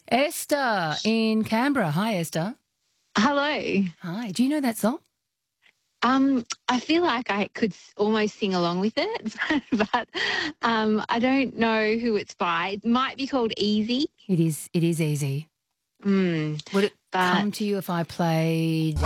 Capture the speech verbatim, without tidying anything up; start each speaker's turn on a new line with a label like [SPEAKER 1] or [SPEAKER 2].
[SPEAKER 1] Esther in Canberra. Hi, Esther.
[SPEAKER 2] Hello.
[SPEAKER 1] Hi. Do you know that song?
[SPEAKER 2] Um, I feel like I could s- almost sing along with it, but um, I don't know who it's by. It might be called Easy.
[SPEAKER 1] It is. It is easy.
[SPEAKER 2] Mm,
[SPEAKER 1] Would it
[SPEAKER 2] but
[SPEAKER 1] come to you if I played